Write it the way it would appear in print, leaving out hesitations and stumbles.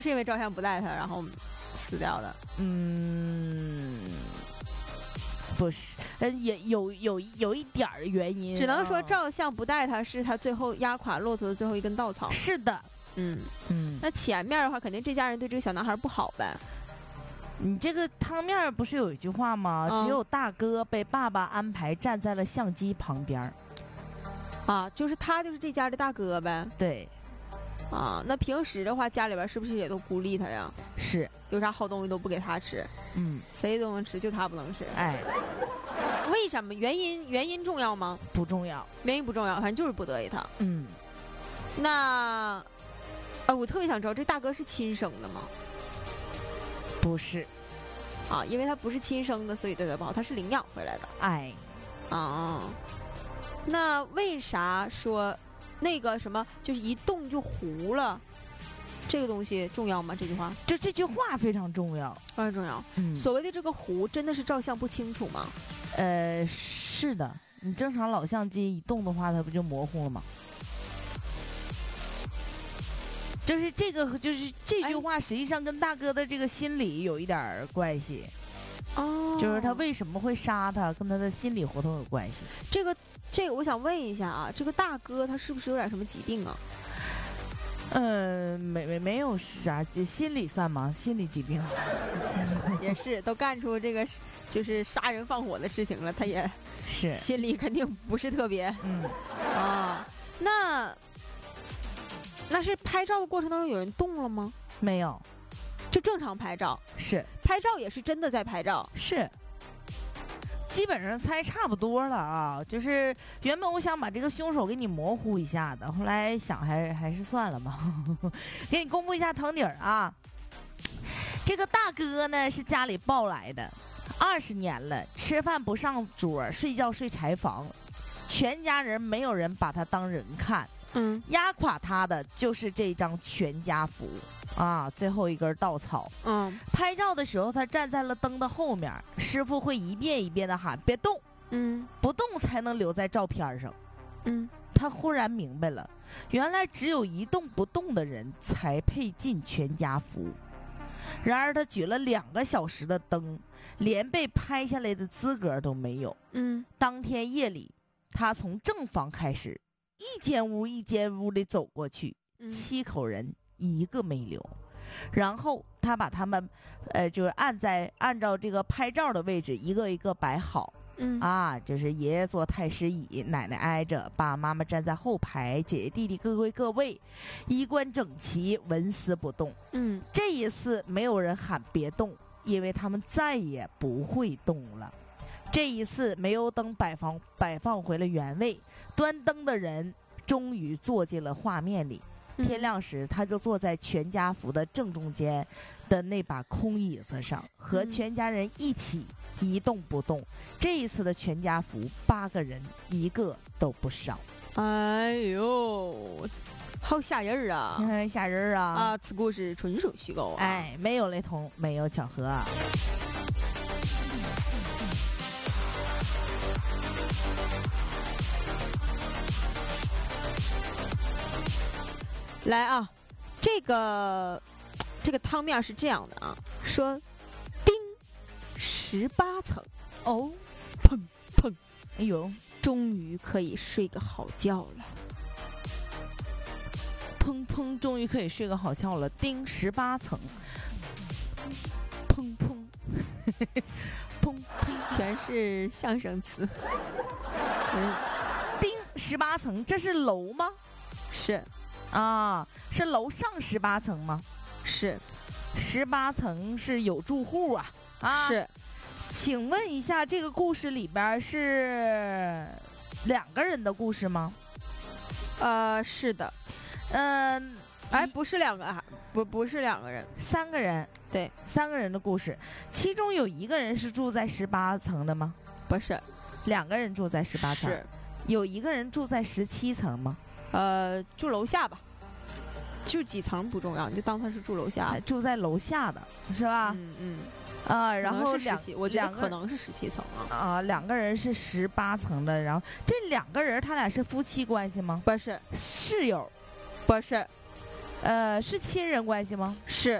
是因为照相不带他，然后死掉的。 不是，也有一点儿原因， 只能说照相不带他是他最后压垮骆驼的最后一根稻草。 是的， 那前面的话，肯定这家人对这个小男孩不好呗。 你这个汤面不是有一句话吗？只有大哥被爸爸安排站在了相机旁边。 就是他就是这家的大哥呗。 对。 那平时的话，家里边是不是也都孤立他呀？ 是， 有啥好东西都不给他吃。谁都能吃，就他不能吃。为什么？原因重要吗？ 不重要， 原因不重要，反正就是不得意他。那，我特别想知道，这大哥是亲生的吗？ 不是。 因为他不是亲生的，所以对他不好，他是领养回来的。那为啥说那个什么就是一动就糊了？这个东西重要吗？这句话？ 就这句话非常重要， 非常重要。所谓的这个糊，真的是照相不清楚吗？ 是的，你正常老相机一动的话，它不就模糊了吗？就是这个，就是这句话，实际上跟大哥的这个心理有一点关系。就是他为什么会杀他，跟他的心理活动有关系。 这个，我想问一下这个大哥他是不是有点什么疾病啊？ 没有啥，心理算吗？心理疾病也是，都干出这个就是杀人放火的事情了，他也是心理肯定不是特别。那是拍照的过程当中有人动了吗？ 没有， 就正常拍照。 是拍照也是真的在拍照。 是。基本上猜差不多了就是原本我想把这个凶手给你模糊一下的，后来想还是算了吧。给你公布一下头底这个大哥呢是家里抱来的，20年了，吃饭不上桌，睡觉睡柴房，全家人没有人把他当人看。压垮他的就是这张全家福最后一根稻草。拍照的时候他站在了灯的后面，师傅会一遍一遍的喊别动，不动才能留在照片上。他忽然明白了，原来只有一动不动的人才配进全家福。然而他举了2个小时的灯，连被拍下来的资格都没有。当天夜里他从正房开始，一间屋一间屋里走过去，7口人一个没留。然后他把他们就是按照这个拍照的位置一个一个摆好。就是爷爷坐太师椅，奶奶挨着，爸爸妈妈站在后排，姐姐弟弟各归各位，衣冠整齐，纹丝不动。这一次没有人喊别动，因为他们再也不会动了。这一次煤油灯摆放回了原位，端灯的人终于坐进了画面里。天亮时他就坐在全家福的正中间的那把空椅子上，和全家人一起一动不动。这一次的全家福8个人一个都不少。 哎呦，好吓人啊！ 吓人啊！ 此故事纯属虚构没有雷同，没有巧合来这个汤面是这样的说丁18层砰砰， 哎呦， 终于可以睡个好觉了。 砰砰，终于可以睡个好觉了。丁18层，砰砰，砰砰， 全是相声词。 丁18层，这是楼吗？ 是。 是楼上18层吗？ 是。 18层是有住户是。 请问一下，这个故事里边是2个人的故事吗？ 是的。不是2个，不是2个人 ，3个人。 对 ，3个人的故事，其中有1个人是住在18层的吗？ 不是 ，2个人住在18层。 是。 有1个人住在17层吗？ 住楼下吧，就几层不重要，你就当他是住楼下， 住在楼下的是吧？然后我觉得可能是17层 2个人是18层的，然后这2个人他俩是夫妻关系吗？ 不是。 室友？ 不是。 是亲人关系吗？ 是